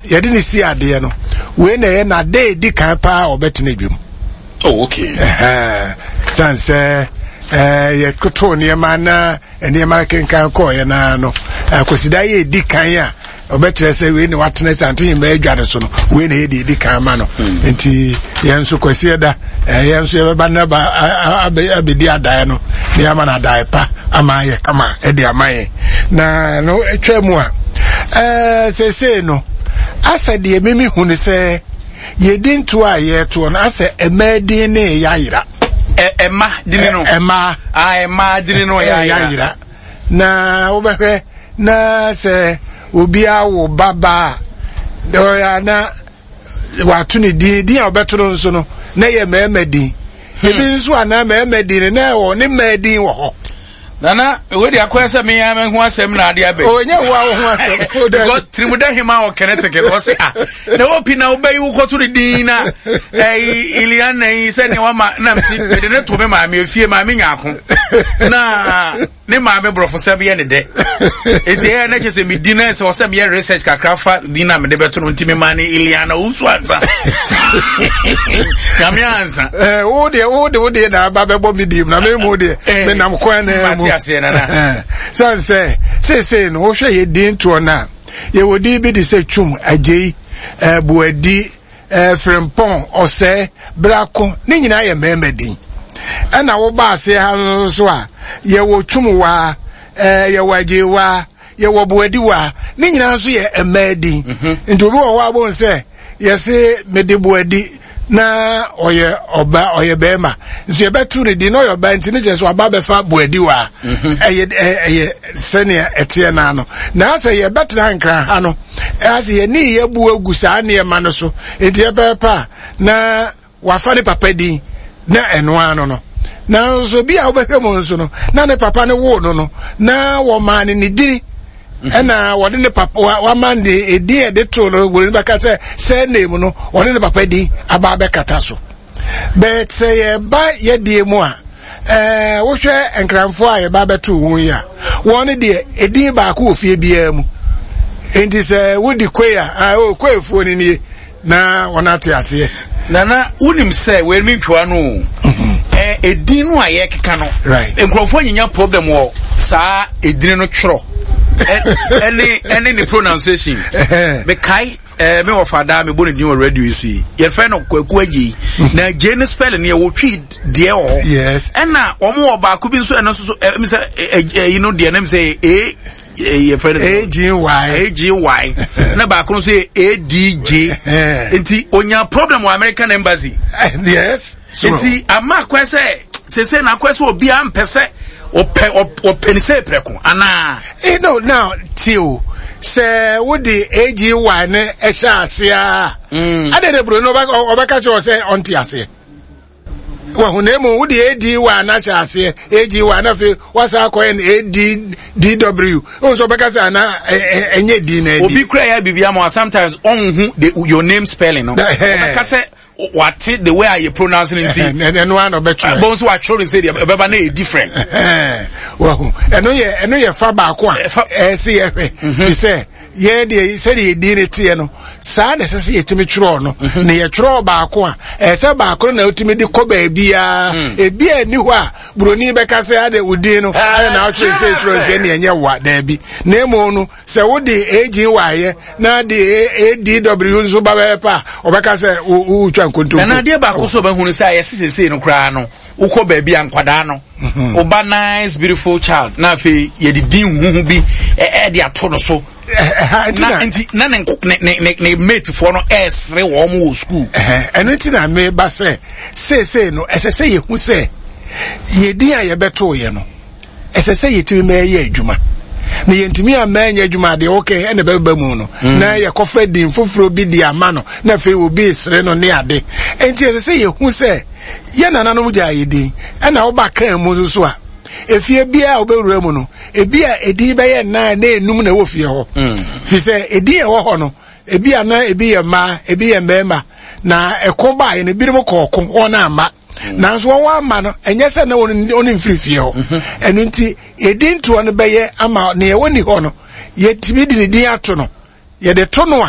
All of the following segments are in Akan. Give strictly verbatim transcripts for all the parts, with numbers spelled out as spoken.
ye de ne si ade no we na ye na de di kan pa obetena dwem. Oh, okay. Eh sanse eh ye koto ne ma na ene ma kenkan ko ye na no akosida ye di kan ya obetre se we ne watena santin ma adwade so no we na ye di di kan ma no enti ye nso kwasi da eh ye nso ye ba na ba abedi adai no ne ama na adai pa ama ye kama e di ama ye na no etwa mu a eh se se no asa de memi hu ne se ye din to a ye to no asa emedin ne ya yira Emma dinino Emma ah Emma dinino ya yira na obehwe na se obi awo baba do ya na watu ni din din obeto no nso no na ye memedin ebi nso ana memedin na wo ne medin wo ho Nana, we dey akwese me ya me ho asem na ade abe. O nye wo ho asem. Go trimuda hima o kenete ke o se ah. Na wo pina wo bayi wo koto din na eh Ilian na yi se ne wa ma na msi de ne to me ma me afie ma me nya ko. Na ne ma me brofo se be ne de. Eti e na kese me din na se o se me research kakra fa din na me de beto no ntimi ma ne Ilian na usu ansa. Ya me ansa. Eh wo de wo de wo de na ba be bo mi dim na me mo de me nam kwa na mu. So say say say no hwe ye din to na ye wodi bi de say twum agei eh buadi eh frempon ose brako ni nyina ye memedin ana wo ba ase ha so a ye wo twum wa eh ye wagei wa ye wo buadi wa ni nyina so ye emedin nti obi wo wa bo nse ye se mede buadi na oye oba oye bema nso ye betu ne di no yo ba nti ne jeso aba be fa buadi wa eye eye senia etie na no na asa ye betra nkran ha no asa ye ni ye bu agusa na ye ma no so enti ye be pa na wa fa ne papa di na eno ano no na so bi a obehwe mo nso no na ne papa ne wo no no na wo ma ne ni diri ena wode ne papa wa mande edi e de to no gbori baka se se name no wode ne papa di aba be kata so but say ye ba ye die mu a eh wo hwe enkranfo a ye ba be to won ya won de edi ba ko ofie bia mu enti se wodi kwea ah o kwefuo ni ni na wona te ase nana unim se we mi ntwa no eh edin no aye keka no right enkrofo nyinya problem wo sa edin no tworo any any the pronunciation be kai eh me of ada me boni din radio isu ye fe no kwaku agi na gene spelling ye wo twi de o yes ena omo oba ku bi so eno so me say you know de na say e ye fe A G Y A G Y na ba ku say A D J enti onya problem with American embassy yes enti ama kwese se se na kwese obi am pese ope open say preko ana eh no now till say what the A G Y ne e sha ase a ade de bro no obeka cho say onti ase wa hunemu what the A G Y na sha ase A G Y na fe wasa ko en A D D W o so obeka say na enye di na obi kura ya bibia mo sometimes on hu your name spelling no obeka say what the way I pronounce it and one of better bones what children say beba na different well eno ye eno ye fa ba ko eh see e say ye de say the di tie no sa na say ye timi twro no na ye twro ba ko a eh say ba ko na utimi di ko ba bia e bia ni ho a broni be ka say ade udi no na twro say twro say na enye wa da bi na emo no say wo de A G Y ye na de A D W nso ba be pa obeka say u na na dia ba ko so ba hunu say yesesese no kra no ukọ ba bia nkwada no oba nice beautiful child na fe ye di din huhu bi e de ato no so na enti na ne ne ne mate for no esre wo mo school eh enti na me ba say say say no esese ye hu say ye din a ye beto ye no esese ye timi me ye adwuma na yentumi amanya adwuma de okay ene beba mu no na ye kofa din foforo bi di ama no na fe obi esre no ne ade enti esese ye hu say ye nananom gya ye din ena wo ba kan mu so a efie bia obewura mu no ebia edi be ye na na enum na wo fie ho fi say edi e wo ho no ebia na ebi ye ma ebi ye mema na ekoba ye ne birim kokko ona ama nanso wo ama no enye se na oni mfiri fie ho enu nti edi nto no be ye ama na ye woni ho no ye tibi di ne din ato no ye de to no a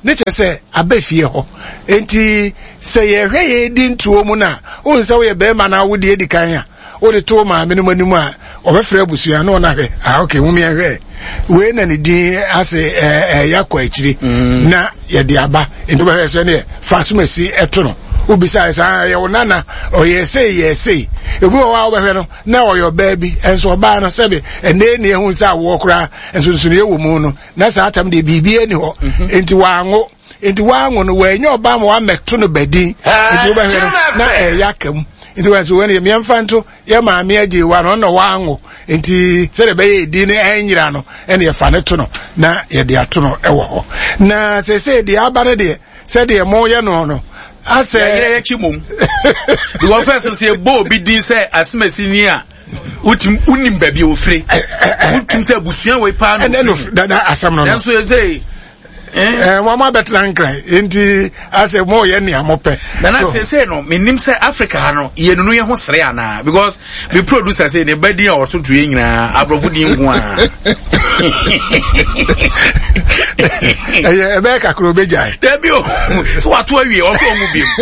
nature say abefie ho enti say ye hwe ye di ntuo mu na o nsa wo ye be ma na wo di edikan a o de to ma me no manimu a obefre abusua na ona hwe ah okay mu me hwe we na ne din ase eh yakọ akiri na ye de aba enti be so ne fasumasi eto no ubisa sa ye wonana o ye say ye say ebu wa wo hwe no na o yo baby enso oba no sebe ene ne ehun sa wo kura enso nso ne wo mu no na sa atam de bibi eni ho enti wa anwo enti wa anwo no wa enye oba ma wa meto no badi enti wo hwe no na e yakam enti wa so we ne miamfanto ye ma me agi wa no no wa anwo enti se de be ye di ne enyira no ene ye fa ne to no na ye de ato no e wo ho na se se de abare de se de mo ye no no ase ye chimum the one person say bo bi din say asemasi ni a utim unim ba bi ofre utim say busuan we pa no no da asam no no so say eh mama betra nkran enti ase mo ye ni amope na na say say no menim say Africa no ye nunu ye ho sere ana because the producer say ne badi a oto to ye nyina abrofu din ngu a eh ebe ka kro bejai da bi o so ato awie o so mu biem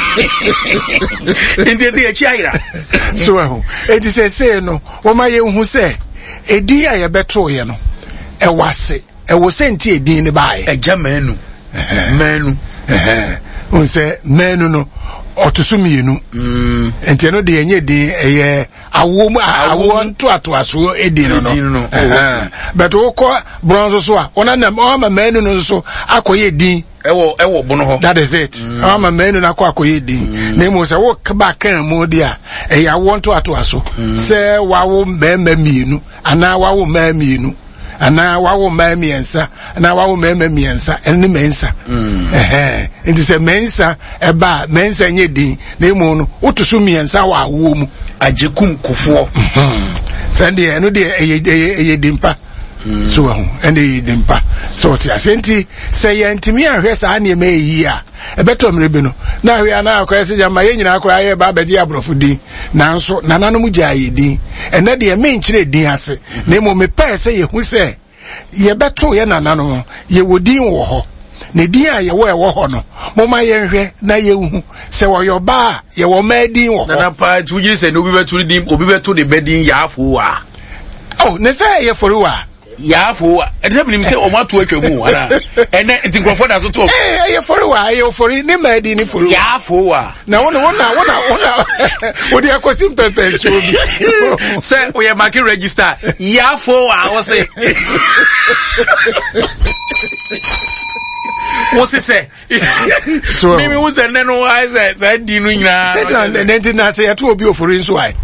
enti say chi ayira so ho enti say say no wo ma ye hu say edi a ye beto ye no e wase e wo senti edin ne bae eja manu manu eh on se manu no otusu mienu mm enti no de enye din eye awo mu awo nto ato aso edin no eh but wo ko bronze so a ona na ma manu no so akoye din ewo ewo bono ho that is it ama manu na akọ akoye din na mo se wo ba kan mo dia eye awo nto ato aso se wawo mema mienu ana wawo mema mienu ana wawo mamiensa ana wawo mamiensa ene mensa eh eh it is a mensa eba mensa nye din na emu no otusu miensa wa awo mu ajekum kofo sande eno de eye dimpa so ho ene dimpa so ti asenti say yantimi ahwe sa na eme yi a ebeto mrebe no na ahwe ana akwese jama ye nyina akora ye ba bedi abrofo din nanso nanano mu jaye din ene de me nkyire din ase na emo me pese ye hu se ye beto ye nanano ye wodin wo ho ne din a ye wo e wo ho no mo ma ye hwe na ye hu se wo yo ba ye wo ma din wo ho na pa tu ji se no obi beto din obi beto de bedin ya afo wa oh ne say ye foriwa ya afo e dey believe say o ma to atwamu ara ene ntin croford aso to eh ye foriwa ye fori ne ma di ni foriwa ya afo wa na wona wona wona wona o dey akosim pepe so bi say we market register ya afo wa o say what is say so mimi wo say neno I say say di no nyina say na nti na say to obi ofori nso ai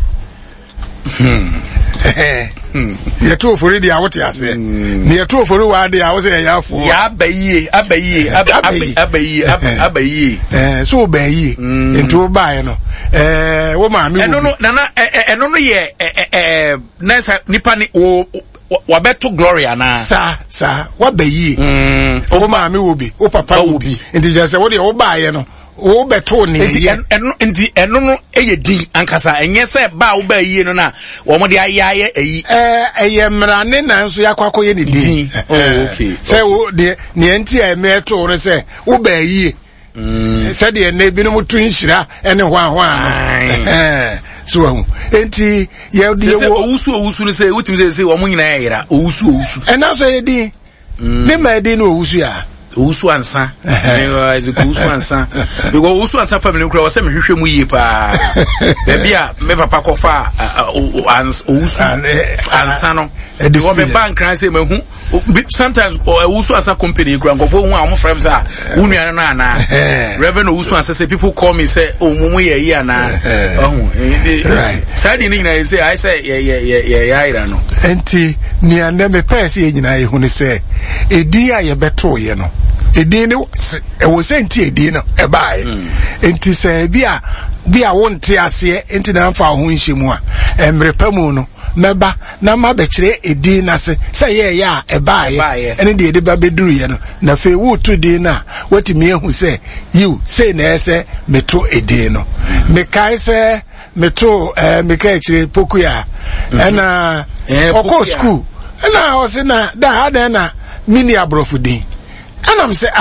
ye to ofori dia wote ase ne ye to ofori wa dia wo say ya afo ya abayi abayi abayi abayi eh so abayi nti wo bae no eh wo ma mi eno no na na eno no ye eh na nipa ni wo wabeto gloria na sa sa wabayi wo ma mi wo bi wo papa wo bi nti je say wo de wo bae no wo beto ne ye eno nti eno no eye din ankasa enye se ba wo ba yi no na wo mo de ayaye eyi eh eye mrane na nso yakwakoye ne din oh okay say wo de ne nti e meto no say wo ba yi mm say de ne bi no mutu nhira ene hwa hwa eh so hu enti ye de wo owusu owusu no say wutim say say wo mo nyina yira owusu owusu ena so ye din ne ma din no owusu ya Usu ansa eh is usu ansa because usu ansa family nkura wase mehwehwe mu yie pa bia a me papa kofa usu ansa no e wo be bank ran say mehu sometimes usu ansa company nkura nkofo hu a mo frem say unuan no ana revenue usu ansa say people call me say oh mumu ye yi ana oh right say di ni na say I say ye ye ye ye ira no enti ni ande me pese ye nyina ye hu ni say edi a ye beto ye no edin ne e wo senti edin no e bae enti se bia bia wonte ase enti na mfa ho nhyimu a emrepamu no meba na ma be kire edin na se se ye ya e bae ene de de ba beduru ye no na fe wo to din na watimi ehu se you say na ese meto edin no me kai se meto eh me kai kire pokuya na oko school na o se na da ha na mini abrofudin anam say ah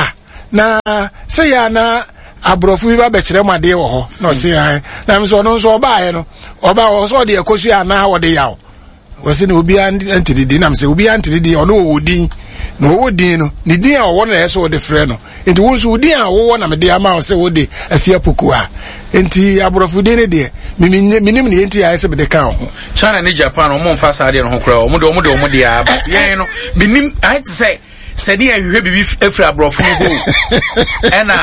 na say ya na abrofu bi ba be kire made wo ho no say ya na me so no so oba ye no oba wo so de ekosu ana wo de yawo wo se na obi antidi na me say obi antidi ono wo din no wo din no ni din a wo na ye so de frɛ no enti wo so din a wo na me de ama wo se wo de afia poku a enti abrofu din ne de minim ne enti ya se be de kan ho China ni Japan o mo mfa sa de no ho kra o mo de o mo de o mo de a but yen no minim I had to say said here you bibi efra abrofu go and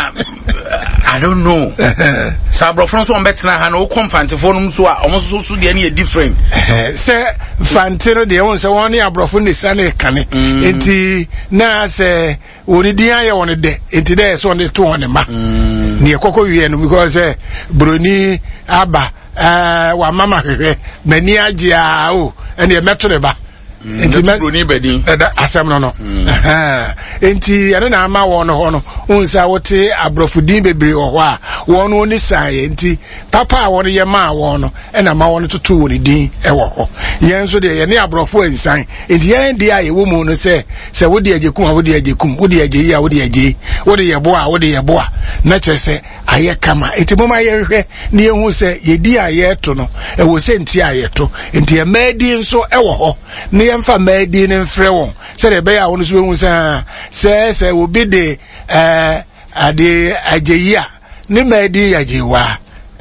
I don't know sa abrofu so on betna ha na o komfantifo no so a o so so de na different say fantino de won say won abrofu ne sane kane enti na say woni dia ye won de enti de so on to on ma ne kokko wie no because broni aba eh wa mama hwehwe mani agea o ene meto ne ba enti broni bedin asem no no eh enti ene na ama won ho no unsa wote abrofudin bebre wo ho a won no ni sai enti papa won ye ma won no ena ma won toto woni din e wo ho yen so de ye ne abrofo ensan enti yen de a ye wo mu no se se wo de ajekum a wo de ajekum wo de ajeyi a wo de ajeyi wo de ye bo a wo de ye bo a na che se aye kama enti mo ma ye hwe ne ye hu se ye di aye to no e wo se enti aye to enti ye ma di nso e wo ho ne ye mfa ma di ne mfre won se de be ya won so hu se se se obi de eh ade ajeyi a ne ma di ajewa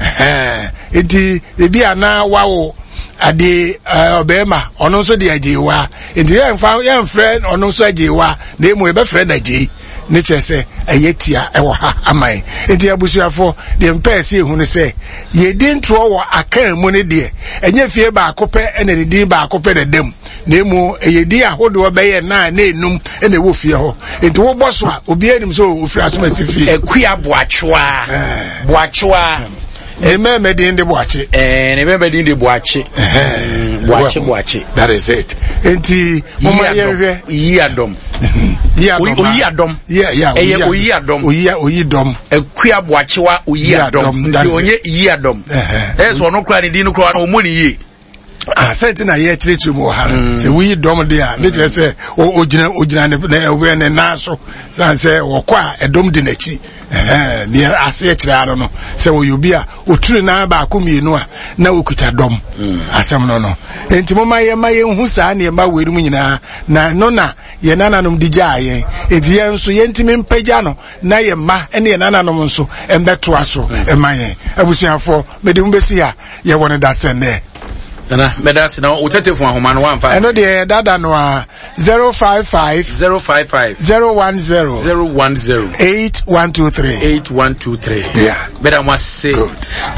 eh enti ebi ana wawo ade obema ono so de ajewa enti ye mfa ye mfre ono so ajewa na emu e be fre na je ne chese ayetia e wo ha amai enti abusuafo de mpese ehunu se ye din tro wo akan mu ne de enye fie ba akopɛ ene ne din ba akopɛ de dem na emu eyedi ahodo obeye na na enum ene wo fie ho enti wo boso a obi anim so ofiri asoma sifie ekua boachoa boachoa Eme me din de boache eh ne me din de boache boache boache that is it enti mama ye yi adom yi adom oyi adom yeah yeah eh oyi adom oyi oyi dom ekua boache wa oyi adom nti onye yi adom eh so no kra ni din no kra na omoni yi ah sent na ye treat mu ha se we dom de a me tell say o ogina ogina ne we ne na so san say wo kwa edom de nachi eh ni ase kire aro no se wo yobi a oturu na ba akomienu a na okuta dom asem no no enti mo ma ye ma ye hu saa ne ma weru mu nyina na no na ye nananom digya ye enti ye nso ye ntimi mpagya no na ye ma ene ye nananom nso embeto aso e ma ye abusuafo me de mbesi a ye woni da sene Nana, medasi na utete fun ahoma one five. Eno de dada no a zero five five zero five five zero one zero zero one zero eight one two three eight one two three. Yeah. Better must say good.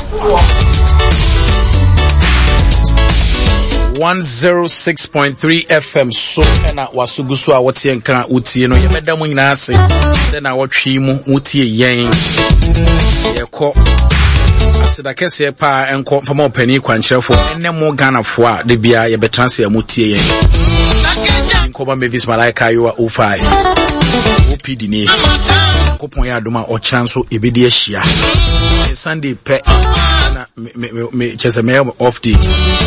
one oh six point three F M so na wasugusu a wotie nka utie no ye beda mu nyina ase se na wotwe mu utie yen ye ko asida kese pa enko fama opani kwankyerefo enne mo ganafo a de bia ye betrans ya mutie yen enko ba Mavis Malaika yo o five O P D ni kopon ya adoma o chanso ebedi ahia Sunday pe na me me chese me off day